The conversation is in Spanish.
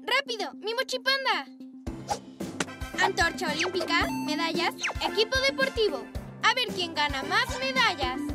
¡Rápido! ¡Mi mochipanda! Antorcha olímpica, medallas, equipo deportivo. A ver quién gana más medallas.